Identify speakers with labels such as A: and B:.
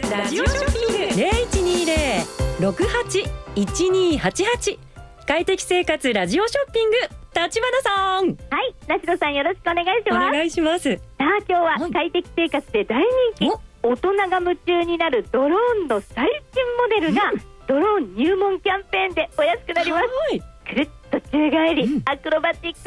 A: ラジオショッピング 0120-681288 快適生活ラジオショッピング、立花さん。
B: はい、梨野さんよろしくお願いします。
A: お願いします。
B: さあ今日は快適生活で大人気、大人が夢中になるドローンの最新モデルが、ドローン入門キャンペーンでお安くなります。くるっと宙返り、アクロバティック